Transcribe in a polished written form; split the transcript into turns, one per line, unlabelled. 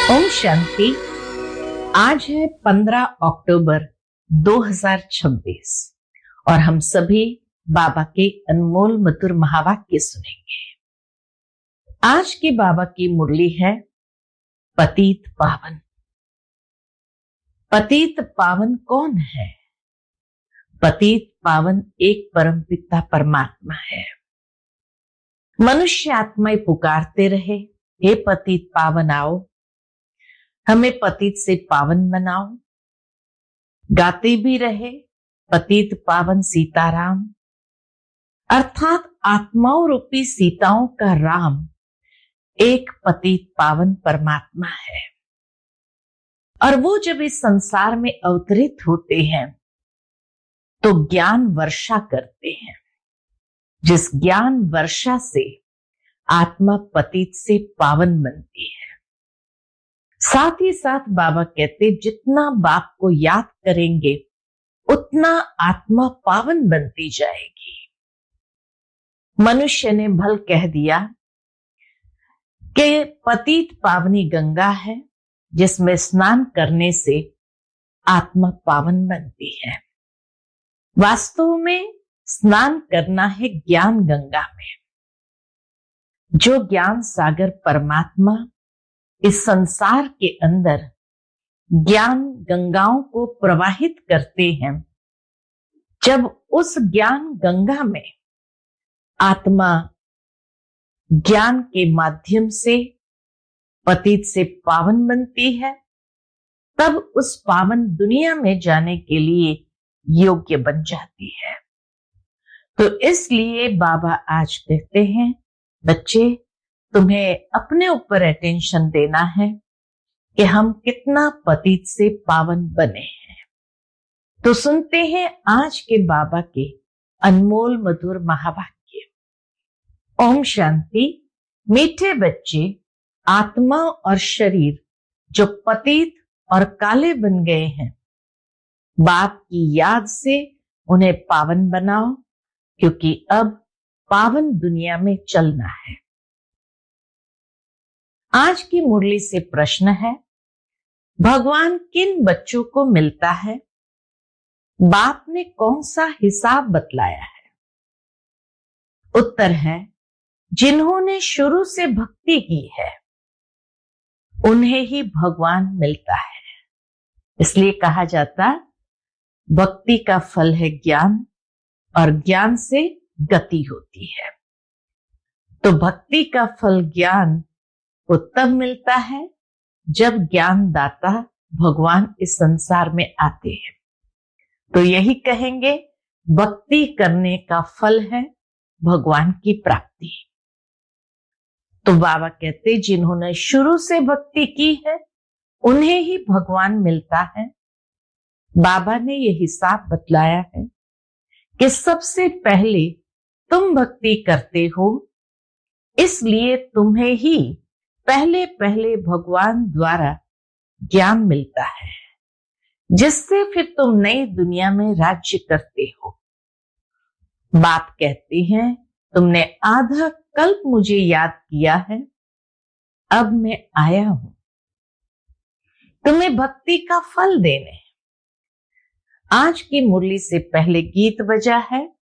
ओम शांति। आज है 15 अक्टूबर 2026 और हम सभी बाबा के अनमोल मधुर महावाक्य सुनेंगे। आज की बाबा की मुरली है पतित पावन। पतित पावन कौन है? पतित पावन एक परमपिता परमात्मा है। मनुष्य आत्माएं पुकारते रहे, हे पतित पावन आओ, हमें पतित से पावन बनाओ। गाते भी रहे पतित पावन सीताराम, अर्थात आत्माओं रूपी सीताओं का राम एक पतित पावन परमात्मा है। और वो जब इस संसार में अवतरित होते हैं तो ज्ञान वर्षा करते हैं, जिस ज्ञान वर्षा से आत्मा पतित से पावन बनती है। साथ ही साथ बाबा कहते, जितना बाप को याद करेंगे उतना आत्मा पावन बनती जाएगी। मनुष्य ने भल कह दिया कि पतित पावनी गंगा है, जिसमें स्नान करने से आत्मा पावन बनती है। वास्तव में स्नान करना है ज्ञान गंगा में। जो ज्ञान सागर परमात्मा इस संसार के अंदर ज्ञान गंगाओं को प्रवाहित करते हैं, जब उस ज्ञान गंगा में आत्मा ज्ञान के माध्यम से पतित से पावन बनती है, तब उस पावन दुनिया में जाने के लिए योग्य बन जाती है। तो इसलिए बाबा आज कहते हैं, बच्चे तुम्हें अपने ऊपर अटेंशन देना है कि हम कितना पतित से पावन बने हैं। तो सुनते हैं आज के बाबा के अनमोल मधुर महावाक्य। ओम शांति। मीठे बच्चे, आत्मा और शरीर जो पतित और काले बन गए हैं, बाप की याद से उन्हें पावन बनाओ, क्योंकि अब पावन दुनिया में चलना है। आज की मुरली से प्रश्न है, भगवान किन बच्चों को मिलता है? बाप ने कौन सा हिसाब बतलाया है? उत्तर है, जिन्होंने शुरू से भक्ति की है उन्हें ही भगवान मिलता है। इसलिए कहा जाता, भक्ति का फल है ज्ञान और ज्ञान से गति होती है। तो भक्ति का फल ज्ञान को तब मिलता है जब ज्ञान दाता भगवान इस संसार में आते हैं। तो यही कहेंगे, भक्ति करने का फल है भगवान की प्राप्ति। तो बाबा कहते, जिन्होंने शुरू से भक्ति की है उन्हें ही भगवान मिलता है। बाबा ने यह हिसाब बतलाया है कि सबसे पहले तुम भक्ति करते हो, इसलिए तुम्हें ही पहले पहले भगवान द्वारा ज्ञान मिलता है, जिससे फिर तुम नई दुनिया में राज्य करते हो। बाप कहते हैं, तुमने आधा कल्प मुझे याद किया है, अब मैं आया हूं तुम्हें भक्ति का फल देने। आज की मुरली से पहले गीत बजा है,